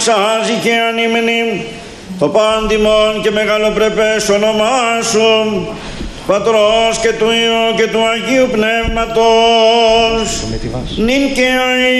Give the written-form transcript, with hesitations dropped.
Σάζει και ανήμνη το πάντιμον και μεγαλοπρεπές όνομά σου, Πατρός και του Υιού και του Αγίου Πνεύματος, νυν και αεί